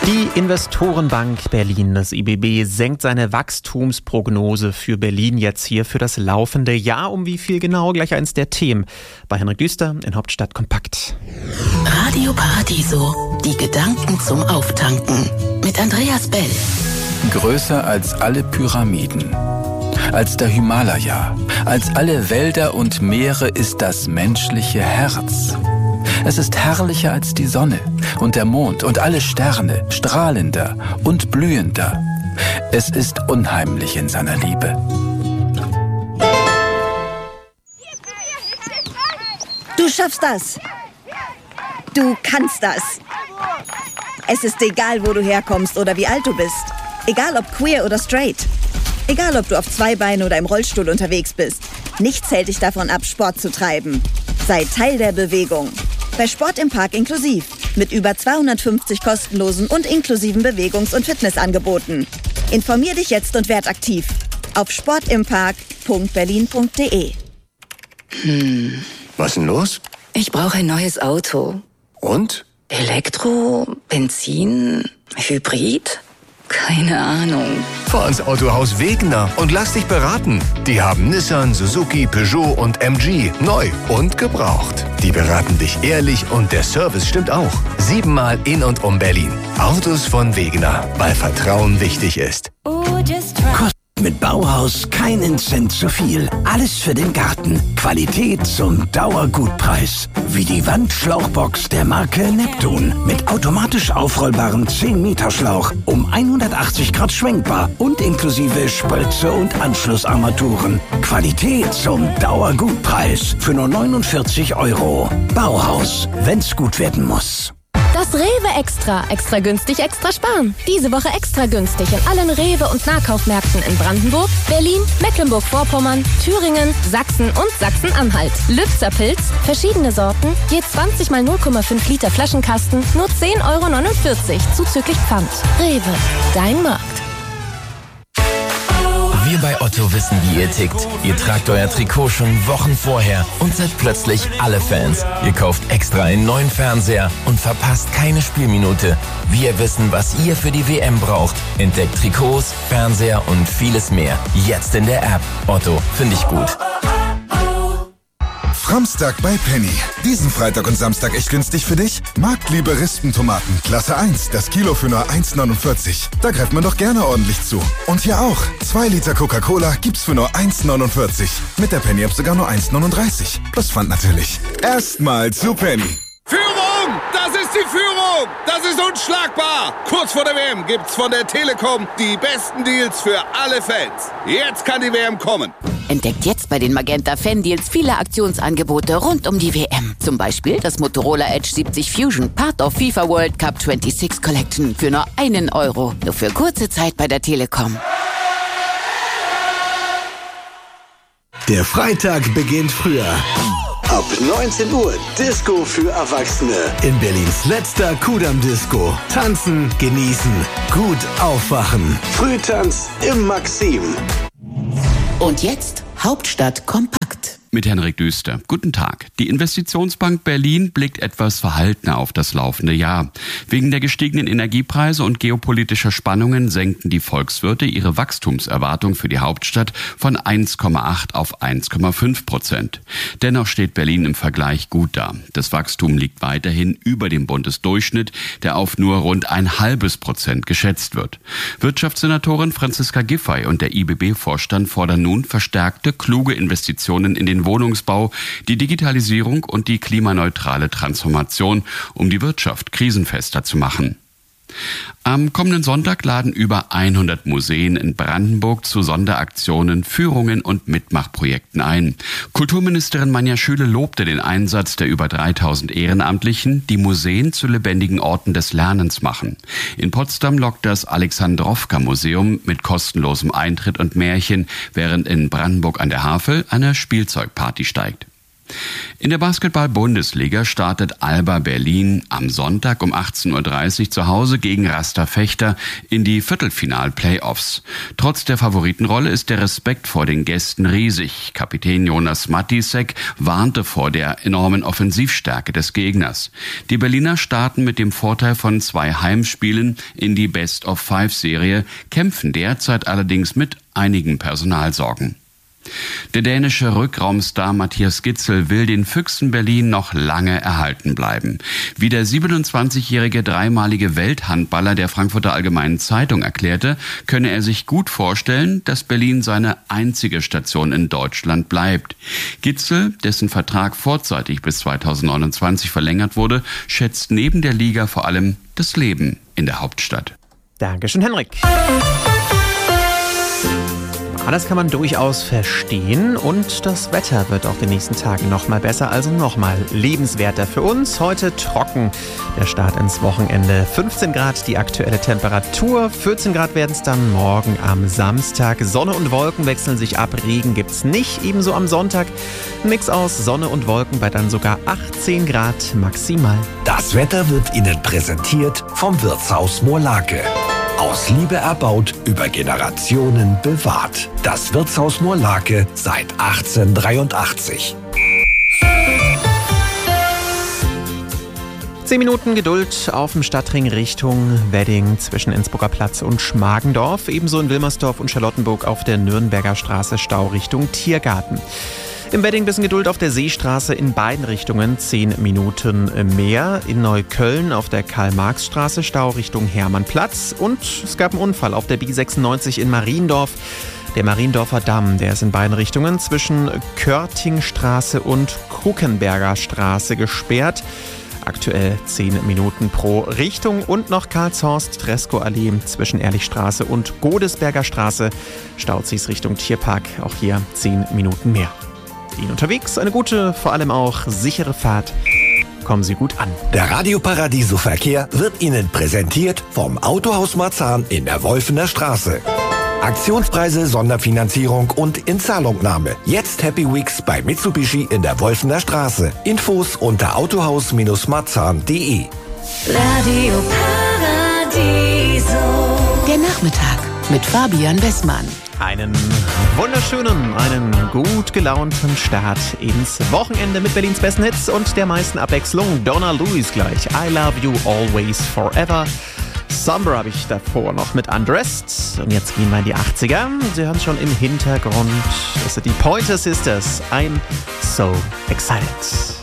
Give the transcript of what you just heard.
Die Investorenbank Berlin, das IBB, senkt seine Wachstumsprognose für Berlin jetzt hier für das laufende Jahr. Um wie viel genau? Gleich eins der Themen. Bei Henrik Düster in Hauptstadt kompakt. Radio Paradiso, die Gedanken zum Auftanken. Mit Andreas Bell. Größer als alle Pyramiden, als der Himalaya, als alle Wälder und Meere ist das menschliche Herz. Es ist herrlicher als die Sonne und der Mond und alle Sterne, strahlender und blühender. Es ist unheimlich in seiner Liebe. Du schaffst das. Du kannst das. Es ist egal, wo du herkommst oder wie alt du bist. Egal ob queer oder straight. Egal ob du auf zwei Beinen oder im Rollstuhl unterwegs bist. Nichts hält dich davon ab, Sport zu treiben. Sei Teil der Bewegung. Bei Sport im Park inklusiv. Mit über 250 kostenlosen und inklusiven Bewegungs- und Fitnessangeboten. Informier dich jetzt und werd aktiv. Auf sportimpark.berlin.de. Was ist denn los? Ich brauche ein neues Auto. Und? Elektro? Benzin? Hybrid? Keine Ahnung. Fahr ins Autohaus Wegener und lass dich beraten. Die haben Nissan, Suzuki, Peugeot und MG neu und gebraucht. Die beraten dich ehrlich und der Service stimmt auch. 7-mal in und um Berlin. Autos von Wegener, weil Vertrauen wichtig ist. Mit Bauhaus keinen Cent zu viel. Alles für den Garten. Qualität zum Dauergutpreis. Wie die Wandschlauchbox der Marke Neptun. Mit automatisch aufrollbarem 10-Meter-Schlauch. Um 180 Grad schwenkbar. Und inklusive Spritze und Anschlussarmaturen. Qualität zum Dauergutpreis. Für nur 49 €. Bauhaus. Wenn's gut werden muss. Das Rewe Extra. Extra günstig, extra sparen. Diese Woche extra günstig in allen Rewe- und Nahkaufmärkten in Brandenburg, Berlin, Mecklenburg-Vorpommern, Thüringen, Sachsen und Sachsen-Anhalt. Lübzer Pilz, verschiedene Sorten, je 20 mal 0,5 Liter Flaschenkasten, nur 10,49 € zuzüglich Pfand. Rewe, dein Markt. Wir bei Otto wissen, wie ihr tickt. Ihr tragt euer Trikot schon Wochen vorher und seid plötzlich alle Fans. Ihr kauft extra einen neuen Fernseher und verpasst keine Spielminute. Wir wissen, was ihr für die WM braucht. Entdeckt Trikots, Fernseher und vieles mehr. Jetzt in der App. Otto, finde ich gut. Framstag bei Penny. Diesen Freitag und Samstag echt günstig für dich? Marktliebe Rispentomaten, Klasse 1, das Kilo für nur 1,49. Da greift man doch gerne ordentlich zu. Und hier auch. 2 Liter Coca-Cola gibt's für nur 1,49. Mit der Penny-App sogar nur 1,39. Plus Pfand natürlich. Erstmal zu Penny. Führung! Das ist die Führung! Das ist unschlagbar! Kurz vor der WM gibt's von der Telekom die besten Deals für alle Fans. Jetzt kann die WM kommen. Entdeckt jetzt bei den Magenta Fan-Deals viele Aktionsangebote rund um die WM. Zum Beispiel das Motorola Edge 70 Fusion, Part of FIFA World Cup 26 Collection für nur 1 €. Nur für kurze Zeit bei der Telekom. Der Freitag beginnt früher. Ab 19 Uhr Disco für Erwachsene. In Berlins letzter Kudamm Disco. Tanzen, genießen, gut aufwachen. Frühtanz im Maxim. Und jetzt Hauptstadt kompakt. Mit Henrik Düster. Guten Tag. Die Investitionsbank Berlin blickt etwas verhaltener auf das laufende Jahr. Wegen der gestiegenen Energiepreise und geopolitischer Spannungen senkten die Volkswirte ihre Wachstumserwartung für die Hauptstadt von 1,8 auf 1,5%. Dennoch steht Berlin im Vergleich gut da. Das Wachstum liegt weiterhin über dem Bundesdurchschnitt, der auf nur rund 0,5% geschätzt wird. Wirtschaftssenatorin Franziska Giffey und der IBB-Vorstand fordern nun verstärkte, kluge Investitionen in den Wohnungsbau, die Digitalisierung und die klimaneutrale Transformation, um die Wirtschaft krisenfester zu machen. Am kommenden Sonntag laden über 100 Museen in Brandenburg zu Sonderaktionen, Führungen und Mitmachprojekten ein. Kulturministerin Manja Schüle lobte den Einsatz der über 3000 Ehrenamtlichen, die Museen zu lebendigen Orten des Lernens machen. In Potsdam lockt das Alexandrowka-Museum mit kostenlosem Eintritt und Märchen, während in Brandenburg an der Havel eine Spielzeugparty steigt. In der Basketball-Bundesliga startet Alba Berlin am Sonntag um 18.30 Uhr zu Hause gegen Raster Fechter in die Viertelfinal-Playoffs. Trotz der Favoritenrolle ist der Respekt vor den Gästen riesig. Kapitän Jonas Matisek warnte vor der enormen Offensivstärke des Gegners. Die Berliner starten mit dem Vorteil von 2 Heimspielen in die Best-of-5-Serie, kämpfen derzeit allerdings mit einigen Personalsorgen. Der dänische Rückraumstar Mathias Gidsel will den Füchsen Berlin noch lange erhalten bleiben. Wie der 27-jährige dreimalige Welthandballer der Frankfurter Allgemeinen Zeitung erklärte, könne er sich gut vorstellen, dass Berlin seine einzige Station in Deutschland bleibt. Gidsel, dessen Vertrag vorzeitig bis 2029 verlängert wurde, schätzt neben der Liga vor allem das Leben in der Hauptstadt. Dankeschön, Henrik. Das kann man durchaus verstehen und das Wetter wird auch den nächsten Tagen noch mal besser, also noch mal lebenswerter für uns. Heute trocken, der Start ins Wochenende. 15 Grad die aktuelle Temperatur, 14 Grad werden es dann morgen am Samstag. Sonne und Wolken wechseln sich ab, Regen gibt's nicht. Ebenso am Sonntag Mix aus Sonne und Wolken bei dann sogar 18 Grad maximal. Das Wetter wird Ihnen präsentiert vom Wirtshaus Moorlake. Aus Liebe erbaut, über Generationen bewahrt. Das Wirtshaus Moorlake seit 1883. 10 Minuten Geduld auf dem Stadtring Richtung Wedding zwischen Innsbrucker Platz und Schmargendorf. Ebenso in Wilmersdorf und Charlottenburg auf der Nürnberger Straße Stau Richtung Tiergarten. Im Wedding bisschen Geduld auf der Seestraße in beiden Richtungen 10 Minuten mehr. In Neukölln auf der Karl-Marx-Straße Stau Richtung Hermannplatz. Und es gab einen Unfall auf der B96 in Mariendorf. Der Mariendorfer Damm, der ist in beiden Richtungen zwischen Körtingstraße und Krukenberger Straße gesperrt. Aktuell 10 Minuten pro Richtung. Und noch Karlshorst-Treskow-Allee zwischen Ehrlichstraße und Godesberger Straße. Staut sich's Richtung Tierpark. Auch hier 10 Minuten mehr. Ihnen unterwegs eine gute, vor allem auch sichere Fahrt. Kommen Sie gut an. Der Radio Paradiso Verkehr wird Ihnen präsentiert vom Autohaus Marzahn in der Wolfener Straße. Aktionspreise, Sonderfinanzierung und Inzahlungnahme. Jetzt Happy Weeks bei Mitsubishi in der Wolfener Straße. Infos unter autohaus-marzahn.de. Radio Paradiso. Der Nachmittag mit Fabian Westmann. Einen wunderschönen, einen gut gelaunten Start ins Wochenende mit Berlins besten Hits und der meisten Abwechslung. Donna Lewis gleich. I Love You Always Forever. Summer habe ich davor noch mit Undressed. Und jetzt gehen wir in die 80er. Sie hören schon im Hintergrund. Das sind die Pointer Sisters. I'm so excited.